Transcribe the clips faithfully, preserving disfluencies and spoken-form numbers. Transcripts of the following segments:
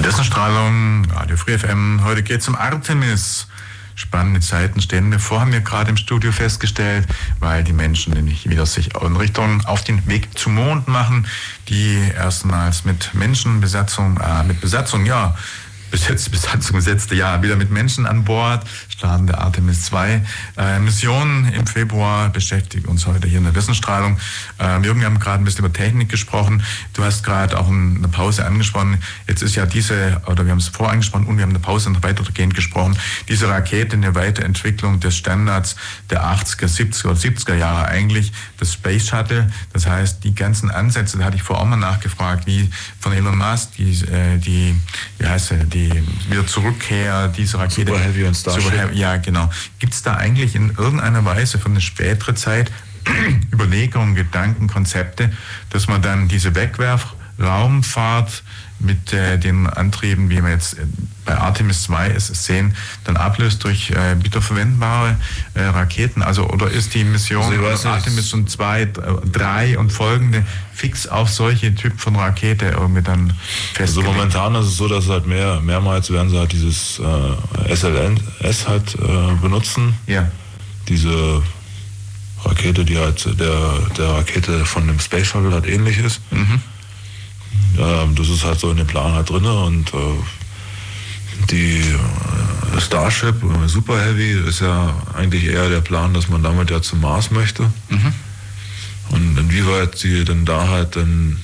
Wessenstrahlung, Radio Free F M. Heute geht es um Artemis. Spannende Zeiten stehen bevor, haben wir gerade im Studio festgestellt, weil die Menschen nämlich wieder sich in Richtung auf den Weg zum Mond machen, die erstmals mit Menschenbesatzung, äh, mit Besatzung, ja, besetzte Besatzung setzte, ja, wieder mit Menschen an Bord, starten der Artemis zwei äh, Mission im Februar, beschäftigt uns heute hier in der Wessenstrahlung. Äh, wir haben gerade ein bisschen über Technik gesprochen. Du hast gerade auch in der Pause angesprochen, jetzt ist ja diese, oder wir haben es vorangesprochen und wir haben in der Pause noch weitergehend gesprochen, diese Rakete eine Weiterentwicklung des Standards der achtziger, siebziger oder siebziger Jahre eigentlich, das Space Shuttle. Das heißt, die ganzen Ansätze, da hatte ich vorher auch mal nachgefragt, wie von Elon Musk, die, äh, die wie heißt sie, die wieder Zurückkehr dieser Rakete. Super Heavy und Starship. Super Heavy, ja, genau. Gibt es da eigentlich in irgendeiner Weise für eine spätere Zeit Überlegungen, Gedanken, Konzepte, dass man dann diese Wegwerfraumfahrt mit äh, den Antrieben, wie wir jetzt bei Artemis zwei es sehen, dann ablöst durch äh, wiederverwendbare äh, Raketen? Also, oder ist die Mission also Artemis und zwei, drei und folgende fix auf solche Typen von Rakete irgendwie dann festgelegt? Also momentan ist es so, dass halt mehr, mehrmals werden sie halt dieses äh, S L S halt äh, benutzen. Ja. Diese Rakete, die halt der, der Rakete von dem Space Shuttle halt ähnlich ist. Mhm. Ja, das ist halt so in dem Plan halt drin und äh, die äh, Starship, äh, Super Heavy, ist ja eigentlich eher der Plan, dass man damit ja zum Mars möchte. Mhm. Und inwieweit sie dann da halt dann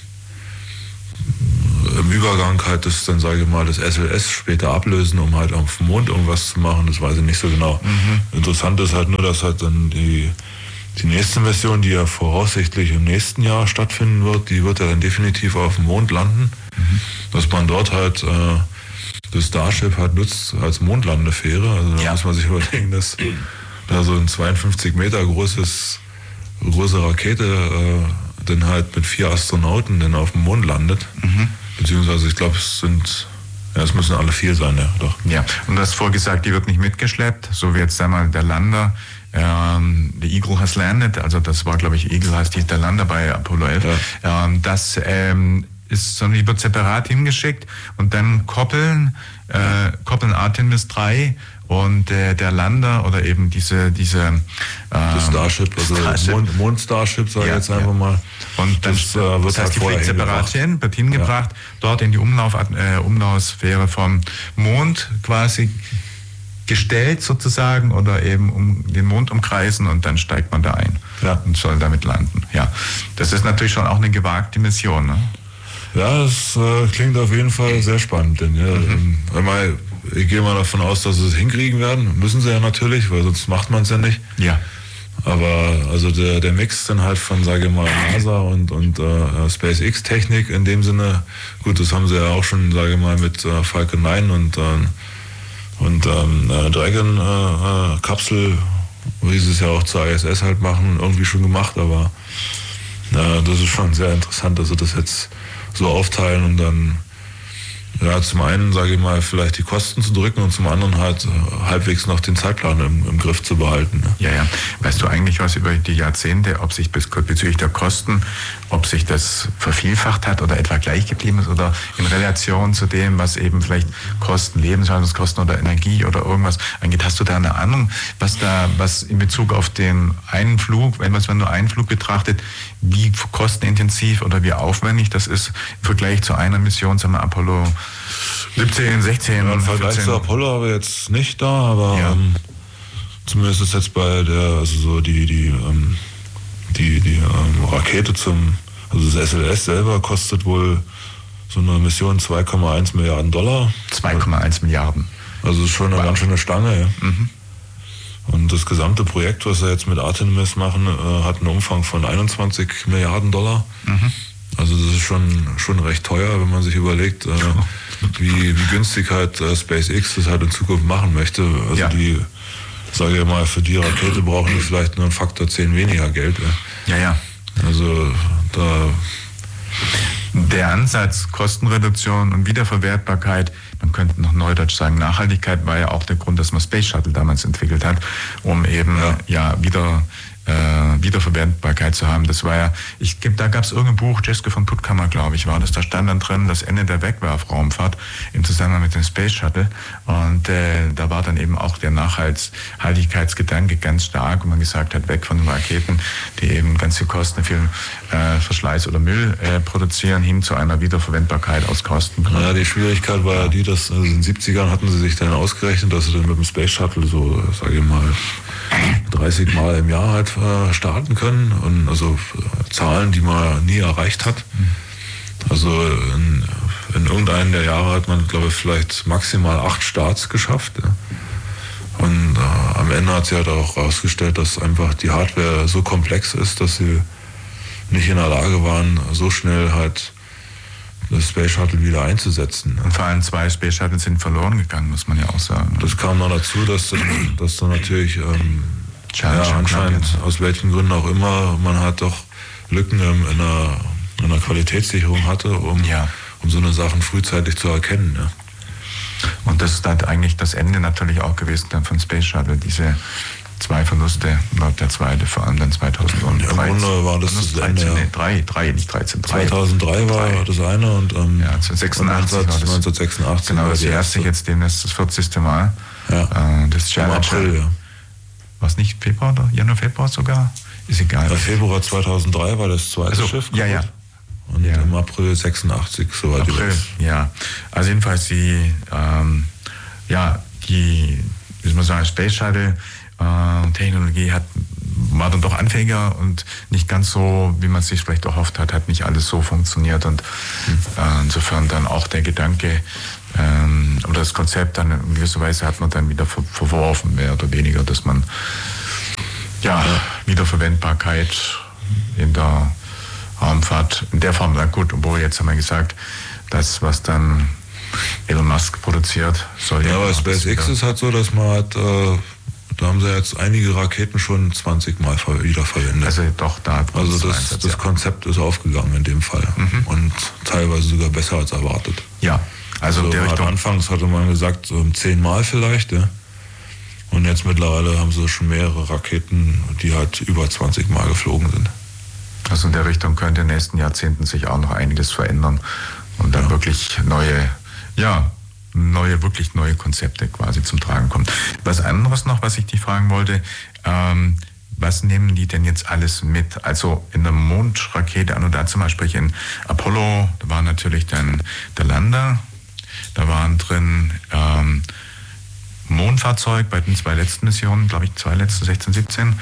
im Übergang halt das dann, sage ich mal, das S L S später ablösen, um halt auf dem Mond irgendwas zu machen, das weiß ich nicht so genau. Mhm. Interessant ist halt nur, dass halt dann die Die nächste Mission, die ja voraussichtlich im nächsten Jahr stattfinden wird, die wird ja dann definitiv auf dem Mond landen. Mhm. Dass man dort halt äh, das Starship halt nutzt als Mondlandefähre. Also da ja. muss man sich überlegen, dass da so ein zweiundfünfzig Meter großes, große Rakete äh, dann halt mit vier Astronauten dann auf dem Mond landet. Mhm. Beziehungsweise ich glaube, es sind... Ja, es müssen alle vier sein, ja, doch. Ja, und du hast vorgesagt, die wird nicht mitgeschleppt, so wie jetzt einmal der Lander, ähm, der Eagle has landed, also das war, glaube ich, Eagle heißt die, der Lander bei Apollo elf, ja. ähm, das ähm, ist, sondern die wird separat hingeschickt und dann koppeln, äh, koppeln Artemis drei und äh, der Lander oder eben diese, diese ähm, das Starship, also Starship. Mond, Mond Starship, sage ich ja, jetzt einfach ja. mal. Und dann, das, äh, wird das heißt, halt die fliegt separat hin, wird hingebracht, ja. dort in die Umlauf, äh, Umlaufsphäre vom Mond quasi gestellt sozusagen oder eben um den Mond umkreisen und dann steigt man da ein ja. und soll damit landen. Ja, das ist natürlich schon auch eine gewagte Mission, ne? Ja, das äh, klingt auf jeden Fall sehr spannend, denn ja, mhm. ähm, ich gehe mal davon aus, dass sie es hinkriegen werden. Müssen sie ja natürlich, weil sonst macht man es ja nicht. Ja. Aber also der, der Mix dann halt von, sage ich mal, NASA und, und äh, SpaceX-Technik in dem Sinne, gut, das haben sie ja auch schon, sage ich mal, mit äh, Falcon neun und, äh, und ähm, äh, Dragon äh, äh, Kapsel, wie sie es ja auch zur I S S halt machen, irgendwie schon gemacht, aber äh, das ist schon sehr interessant, dass sie das jetzt so aufteilen und dann ja, zum einen, sage ich mal, vielleicht die Kosten zu drücken und zum anderen halt äh, halbwegs noch den Zeitplan im, im Griff zu behalten. Ne? Ja, ja. Weißt du eigentlich was über die Jahrzehnte, ob sich bezüglich der Kosten, ob sich das vervielfacht hat oder etwa gleich geblieben ist oder in Relation zu dem, was eben vielleicht Kosten, Lebenshaltungskosten oder Energie oder irgendwas angeht? Hast du da eine Ahnung, was da, was in Bezug auf den einen Flug, wenn man nur einen Flug betrachtet, wie kostenintensiv oder wie aufwendig das ist im Vergleich zu einer Mission, sagen wir Apollo siebzehn, sechzehn ja, im Vergleich zu Apollo habe ich jetzt nicht da, aber ja. ähm, zumindest ist jetzt bei der, also so die, die, ähm, die, die ähm, Rakete zum, also das S L S selber kostet wohl so eine Mission zwei Komma eins Milliarden Dollar. zwei Komma eins Milliarden. Also ist schon eine wow. ganz schöne Stange, ja. Mhm. Und das gesamte Projekt, was wir jetzt mit Artemis machen, äh, hat einen Umfang von einundzwanzig Milliarden Dollar. Mhm. Also das ist schon, schon recht teuer, wenn man sich überlegt, äh, wie, wie günstig halt äh, SpaceX das halt in Zukunft machen möchte. Also ja. die, sage ich mal, für die Rakete brauchen die vielleicht nur einen Faktor zehn weniger Geld. Ja, ja. Also da... Der Ansatz Kostenreduktion und Wiederverwertbarkeit, man könnte noch neudeutsch sagen Nachhaltigkeit, war ja auch der Grund, dass man Space Shuttle damals entwickelt hat, um eben ja, ja wieder äh, äh, Wiederverwendbarkeit zu haben. Das war ja, ich, da gab es irgendein Buch, Jeske von Puttkammer, glaube ich, war das, da stand dann drin, das Ende der Wegwerfraumfahrt im Zusammenhang mit dem Space Shuttle. Und äh, da war dann eben auch der Nachhaltigkeitsgedanke ganz stark, wo man gesagt hat, weg von den Raketen, die eben ganz viel Kosten, viel äh, Verschleiß oder Müll äh, produzieren, hin zu einer Wiederverwendbarkeit aus Kostengründen. Ja, die Schwierigkeit war ja die, dass also in den siebzigern hatten sie sich dann ausgerechnet, dass sie dann mit dem Space Shuttle so, sage ich mal, dreißig Mal im Jahr halt äh, starten können. Und also äh, Zahlen, die man nie erreicht hat. Also in, in irgendeinem der Jahre hat man, glaube ich, vielleicht maximal acht Starts geschafft. Ja. Und äh, am Ende hat sie halt auch herausgestellt, dass einfach die Hardware so komplex ist, dass sie nicht in der Lage waren, so schnell halt das Space Shuttle wieder einzusetzen. Und vor allem zwei Space Shuttles sind verloren gegangen, muss man ja auch sagen. Das kam noch dazu, dass dann, dass dann natürlich ähm, ja, anscheinend aus welchen Gründen auch immer man halt doch Lücken in einer, in einer Qualitätssicherung hatte, um, ja. um so eine Sachen frühzeitig zu erkennen. Ja. Und das ist dann eigentlich das Ende natürlich auch gewesen dann von Space Shuttle, diese zwei Verluste, der zweite vor allem dann zweitausenddreizehn. Ja, im Grunde war das das dreizehn, Ende, ja. nee, drei, drei, nicht dreizehn, drei. zweitausenddrei war drei. das eine und ähm, ja, neunzehnhundertsechsundachtzig war das, neunzehnhundertsechsundachtzig genau, war das die erste, erste. jetzt demnächst das vierzigste Mal. Ja. Äh, das Challenger. Im April, ja. War es nicht Februar oder Januar, Februar sogar? Ist egal. Ja, Februar zweitausenddrei war das zweite also, Schiff. Ja, ja. Und ja. im April sechsundachtzig, soweit ich weiß. Ja, also jedenfalls die, ähm, ja, die, wie soll man sagen, Space Shuttle äh, Technologie hat, war dann doch anfälliger und nicht ganz so, wie man es sich vielleicht erhofft hat, hat nicht alles so funktioniert und äh, insofern dann auch der Gedanke ähm, oder das Konzept dann in gewisser Weise hat man dann wieder ver verworfen, mehr oder weniger, dass man ja, Wiederverwendbarkeit in der Raumfahrt in der Form, na gut, obwohl jetzt haben wir gesagt, das, was dann Elon Musk produziert, soll ja... Ja, aber SpaceX ist halt so, dass man halt, äh, da haben sie jetzt einige Raketen schon zwanzig Mal wiederverwendet. Also doch, da... Also das, Einsatz, das ja. Konzept ist aufgegangen in dem Fall mhm. und teilweise sogar besser als erwartet. Ja, also, also der Richtung, anfangs hatte man gesagt, so zehn Mal vielleicht, ja. Und jetzt mittlerweile haben sie schon mehrere Raketen, die halt über zwanzig Mal geflogen sind. Also in der Richtung könnte in den nächsten Jahrzehnten sich auch noch einiges verändern und dann ja. wirklich neue, ja, neue, wirklich neue Konzepte quasi zum Tragen kommen. Was anderes noch, was ich dich fragen wollte, ähm, was nehmen die denn jetzt alles mit? Also in der Mondrakete, an und dazu mal sprich in Apollo, da war natürlich dann der Lander, da waren drin ähm, Mondfahrzeug bei den zwei letzten Missionen, glaube ich, zwei letzten, sechzehn, siebzehn.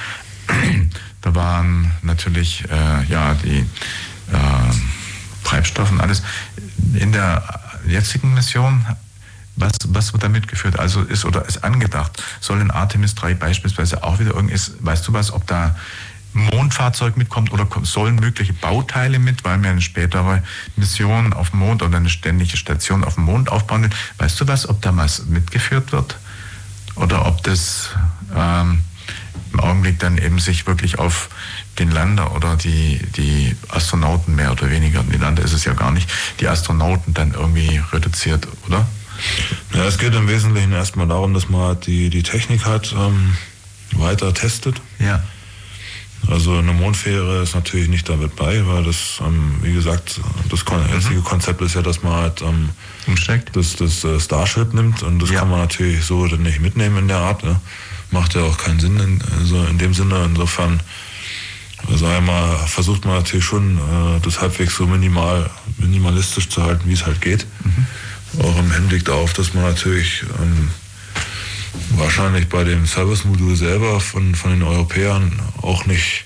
Da waren natürlich äh, ja, die äh, Treibstoffe und alles. In der jetzigen Mission, was, was wird da mitgeführt? Also ist oder ist angedacht, soll in Artemis drei beispielsweise auch wieder irgendwas, weißt du was, ob da Mondfahrzeug mitkommt oder sollen mögliche Bauteile mit, weil wir eine spätere Mission auf dem Mond oder eine ständige Station auf dem Mond aufbauen will. Weißt du was, ob da was mitgeführt wird? Oder ob das ähm, im Augenblick dann eben sich wirklich auf den Lander oder die, die Astronauten mehr oder weniger, die Lander ist es ja gar nicht, die Astronauten dann irgendwie reduziert, oder? Ja, es geht im Wesentlichen erstmal darum, dass man halt die, die Technik halt ähm, weiter testet. Ja. Also eine Mondfähre ist natürlich nicht damit bei, weil das, ähm, wie gesagt, das jetzige Konzept ist ja, dass man halt ähm, umsteigt, das, das äh, Starship nimmt und das ja. kann man natürlich so dann nicht mitnehmen in der Art. Ne? Macht ja auch keinen Sinn in, also in dem Sinne. Insofern, sagen wir mal, versucht man natürlich schon, äh, das halbwegs so minimal, minimalistisch zu halten, wie es halt geht. Mhm. Auch im Hinblick darauf, dass man natürlich ähm, wahrscheinlich bei dem Service-Modul selber von, von den Europäern auch nicht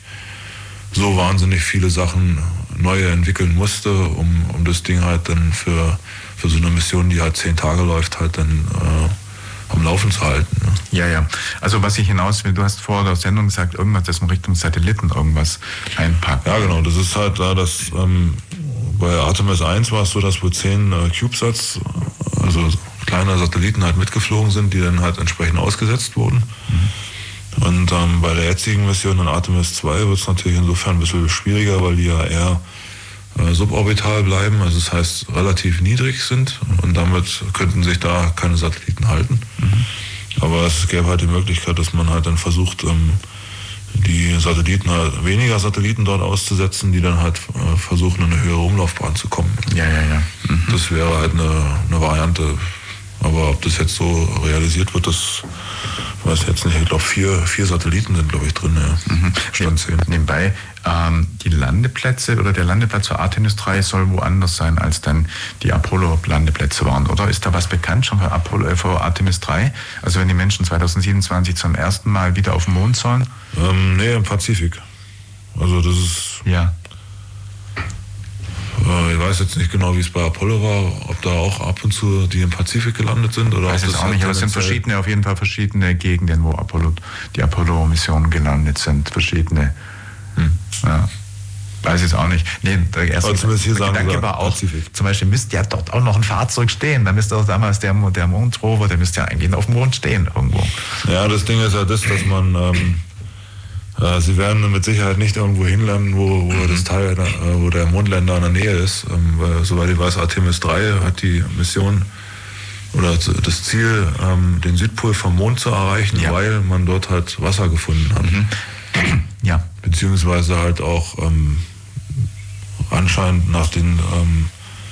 so wahnsinnig viele Sachen neue entwickeln musste, um, um das Ding halt dann für, für so eine Mission, die halt zehn Tage läuft, halt dann äh, am Laufen zu halten. Ne? Ja, ja. Also was ich hinaus will, du hast vor der Sendung gesagt, irgendwas, dass man Richtung Satelliten irgendwas einpackt. Ja, genau. Das ist halt da, dass ähm, bei Artemis eins war es so, dass wohl zehn äh, CubeSats, also kleine Satelliten halt mitgeflogen sind, die dann halt entsprechend ausgesetzt wurden. Mhm. Und ähm, bei der jetzigen Mission in Artemis zwei wird es natürlich insofern ein bisschen schwieriger, weil die ja eher äh, suborbital bleiben, also das heißt relativ niedrig sind und damit könnten sich da keine Satelliten halten. Mhm. Aber es gäbe halt die Möglichkeit, dass man halt dann versucht, ähm, die Satelliten halt, weniger Satelliten dort auszusetzen, die dann halt äh, versuchen, in eine höhere Umlaufbahn zu kommen. Ja, ja, ja. Mhm. Das wäre halt eine, eine Variante. Aber ob das jetzt so realisiert wird, das weiß ich jetzt nicht. Ich glaube, vier, vier Satelliten sind, glaube ich, drin. Ja. Mhm. Stand zehn. Nebenbei, ähm, die Landeplätze oder der Landeplatz für Artemis drei soll woanders sein, als dann die Apollo-Landeplätze waren, oder? Ist da was bekannt schon für, Apollo, äh, für Artemis drei? Also wenn die Menschen zwanzig siebenundzwanzig zum ersten Mal wieder auf den Mond sollen? Ähm, nee, im Pazifik. Also das ist... Ja. Ich weiß jetzt nicht genau, wie es bei Apollo war, ob da auch ab und zu die im Pazifik gelandet sind. Oder weiß es auch nicht, aber es sind verschiedene, auf jeden Fall verschiedene Gegenden, wo Apollo, die Apollo-Missionen gelandet sind. Verschiedene. Hm. Ja. Weiß ich jetzt auch nicht. Nee, der erste also der hier sagen Gedanke war auch, Pazifik. Zum Beispiel müsste ja dort auch noch ein Fahrzeug stehen. Da müsste auch damals der, der Mondrover, der müsste ja eigentlich auf dem Mond stehen irgendwo. Ja, das Ding ist ja das, dass man... Ähm, Äh, sie werden mit Sicherheit nicht irgendwo hinlanden, wo, wo mhm. das Teil, äh, wo der Mondländer in der Nähe ist. Ähm, weil, soweit ich weiß, Artemis drei hat die Mission oder das Ziel, ähm, den Südpol vom Mond zu erreichen, ja. weil man dort halt Wasser gefunden hat. Mhm. Ja. Beziehungsweise halt auch ähm, anscheinend nach den ähm,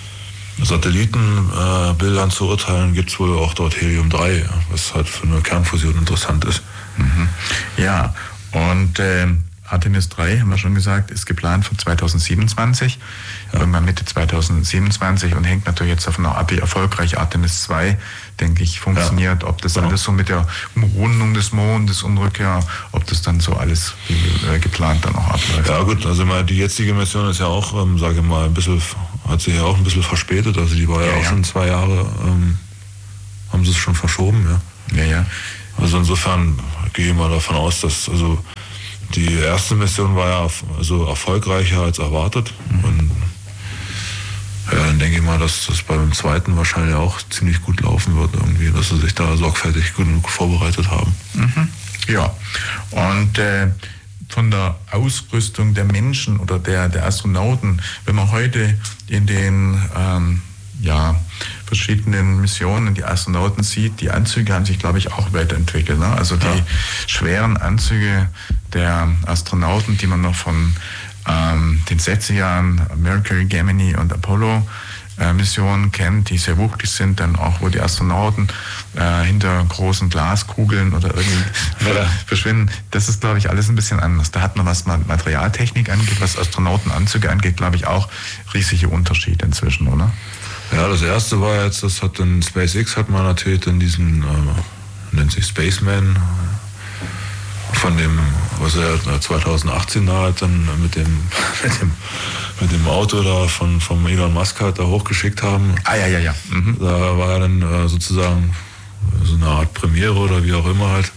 Satellitenbildern äh, zu urteilen, gibt es wohl auch dort Helium drei, was halt für eine Kernfusion interessant ist. Mhm. Ja. Und äh, Artemis drei, haben wir schon gesagt, ist geplant für zwanzig siebenundzwanzig, ja. irgendwann Mitte zwanzig siebenundzwanzig und hängt natürlich jetzt davon ab, wie erfolgreich Artemis zwei, denke ich, funktioniert, ja. ob das genau. alles so mit der Umrundung des Mondes und Rückkehr, ob das dann so alles äh, geplant dann auch abläuft. Ja gut, also mal die jetzige Mission ist ja auch, ähm, sage ich mal, ein bisschen, hat sich ja auch ein bisschen verspätet, also die war ja, ja auch ja. schon zwei Jahre, ähm, haben sie es schon verschoben, ja. Ja, ja. Also insofern gehe ich mal davon aus, dass also die erste Mission war ja also erfolgreicher als erwartet. Mhm. Und ja, dann denke ich mal, dass das beim zweiten wahrscheinlich auch ziemlich gut laufen wird, irgendwie, dass sie sich da sorgfältig genug vorbereitet haben. Mhm. Ja, und äh, von der Ausrüstung der Menschen oder der, der Astronauten, wenn man heute in den ähm, ja, verschiedenen Missionen die Astronauten sieht, die Anzüge haben sich, glaube ich, auch weiterentwickelt. Ne? Also die ja. schweren Anzüge der Astronauten, die man noch von ähm, den Setzejahren Mercury, Gemini und Apollo äh, Missionen kennt, die sehr wuchtig sind, dann auch, wo die Astronauten äh, hinter großen Glaskugeln oder irgendwie ja. verschwinden. Das ist, glaube ich, alles ein bisschen anders. Da hat man, was Materialtechnik angeht, was Astronautenanzüge angeht, glaube ich, auch riesige Unterschiede inzwischen, oder? Ja, das erste war jetzt, das hat in SpaceX hat man natürlich dann diesen, äh, nennt sich Spaceman, von dem, was er zwanzig achtzehn da halt dann mit dem, mit dem, mit dem Auto da von, vom Elon Musk halt da hochgeschickt haben. Ah, ja, ja, ja. Mhm. Da war er dann äh, sozusagen so eine Art Premiere oder wie auch immer halt.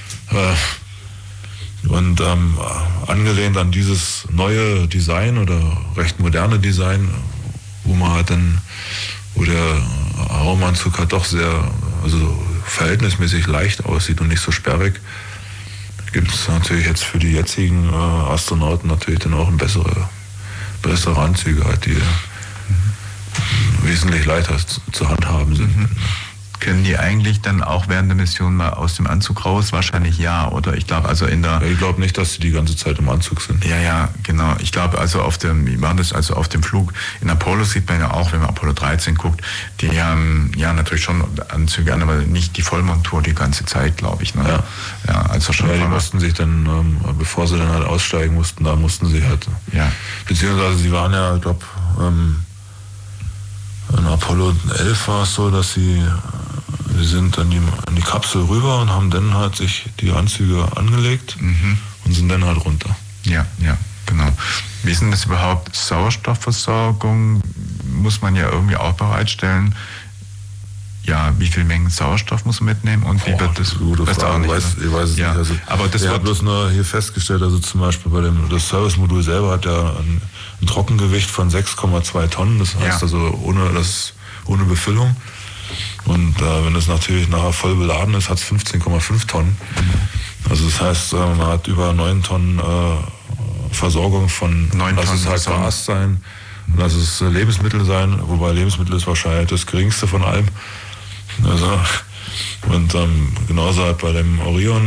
Äh, und ähm, angelehnt an dieses neue Design oder recht moderne Design, wo man halt dann, wo der Raumanzug halt doch sehr, also verhältnismäßig leicht aussieht und nicht so sperrig, gibt es natürlich jetzt für die jetzigen äh, Astronauten natürlich dann auch ein bessere, bessere Anzüge, halt, die mhm. wesentlich leichter zu, zu handhaben sind. Mhm. Können die eigentlich dann auch während der Mission mal aus dem Anzug raus? Wahrscheinlich ja, oder? Ich glaube also in der... Ja, ich glaube nicht, dass sie die ganze Zeit im Anzug sind. Ja, ja, genau. Ich glaube also auf dem, wie war das, also auf dem Flug in Apollo sieht man ja auch, wenn man Apollo dreizehn guckt, die haben ja natürlich schon Anzüge an, aber nicht die Vollmontur die ganze Zeit, glaube ich. Ne? Ja. Ja, also schon. Ja, die mussten sich dann, ähm, bevor sie dann halt aussteigen mussten, da mussten sie halt... Ja. Beziehungsweise sie waren ja, ich glaube, ähm, in Apollo elf war es so, dass sie... Wir sind an die, an die Kapsel rüber und haben dann halt sich die Anzüge angelegt mhm. und sind dann halt runter. Ja, ja, genau. Wie ist denn das überhaupt? Sauerstoffversorgung muss man ja irgendwie auch bereitstellen. Ja, wie viel Mengen Sauerstoff muss man mitnehmen und wie Boah, wird das? Gute weißt Frage, auch nicht, weiß, ich weiß es ja. nicht. Also, aber das ich habe bloß nur hier festgestellt, also zum Beispiel bei dem das Service-Modul selber hat ja ein, ein Trockengewicht von sechs Komma zwei Tonnen. Das heißt ja. also ohne, das, ohne Befüllung. Und äh, wenn es natürlich nachher voll beladen ist, hat es fünfzehn Komma fünf Tonnen. Mhm. Also das heißt, äh, man hat über neun Tonnen äh, Versorgung von, neun lass Tonnen es halt Gas sein, lass es Lebensmittel sein, wobei Lebensmittel ist wahrscheinlich das geringste von allem. Also, und ähm, genauso halt bei dem Orion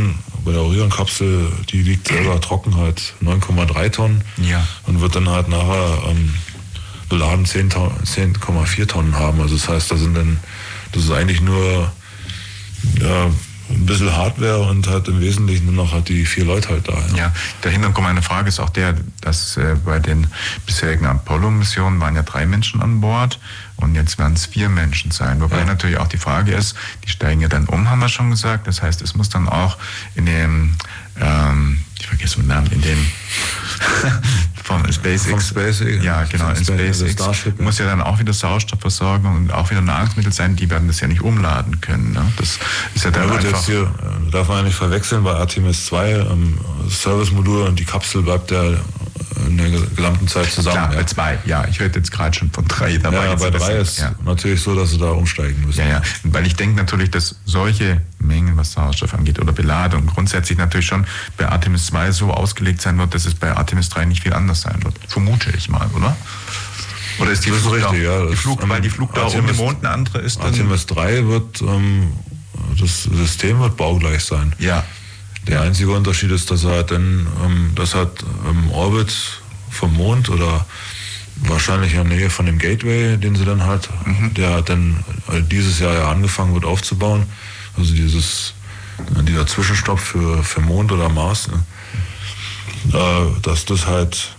bei der Orion-Kapsel, die liegt selber trocken halt neun Komma drei Tonnen ja. und wird dann halt nachher ähm, beladen zehn Komma vier Tonnen haben. Also das heißt, da sind dann, das ist eigentlich nur ja, ein bisschen Hardware und halt im Wesentlichen nur noch halt die vier Leute halt da. Ja, ja, der Hintergrund meiner Frage ist auch der, dass äh, bei den bisherigen Apollo-Missionen waren ja drei Menschen an Bord und jetzt werden es vier Menschen sein. Wobei ja. natürlich auch die Frage ist, die steigen ja dann um, haben wir schon gesagt. Das heißt, es muss dann auch in dem, ähm, ich vergesse den Namen, in dem von SpaceX. Von SpaceX. Ja, genau, in SpaceX Starship, muss ja dann auch wieder Sauerstoffversorgung und auch wieder Nahrungsmittel sein, die werden das ja nicht umladen können. Ne? Das ist ja dann ja, einfach... Jetzt hier, darf man ja nicht verwechseln, bei Artemis zwei, ähm, das Servicemodul und die Kapsel bleibt ja in der gesamten Zeit zusammen. Klar, ja. bei zwei, ja, ich rede jetzt gerade schon von drei. Da ja, ja, bei drei ist ja. natürlich so, dass sie da umsteigen müssen. Ja, ja, weil ich denke natürlich, dass solche Mengen, was Sauerstoff angeht oder Beladung, grundsätzlich natürlich schon bei Artemis zwei so ausgelegt sein wird, dass es bei Artemis drei nicht viel anders sein wird. Vermute ich mal, oder? Oder ist die das Flug, ist richtig, ja. die Flug, weil die Flugdauer um den Mond eine andere ist? Artemis drei wird, ähm, das System wird baugleich sein. Ja. Der einzige Unterschied ist, dass er halt dann, ähm, das hat im Orbit vom Mond oder wahrscheinlich in der Nähe von dem Gateway, den sie dann halt, mhm. der hat dann dieses Jahr ja angefangen wird aufzubauen. Also dieses, dieser Zwischenstopp für, für Mond oder Mars, ne? äh, dass das halt,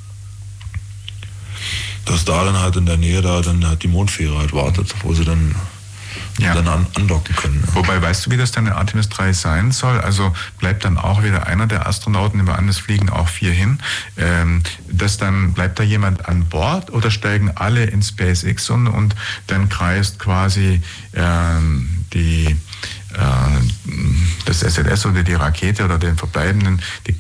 dass da dann halt in der Nähe da dann halt die Mondfähre halt wartet, wo sie dann ja. dann an, andocken können. Wobei, weißt du, wie das dann in Artemis drei sein soll? Also bleibt dann auch wieder einer der Astronauten, über anders fliegen auch vier hin. Ähm, das dann, bleibt da jemand an Bord oder steigen alle in SpaceX und, und dann kreist quasi ähm, die, äh, das S L S oder die Rakete oder den Verbleibenden, die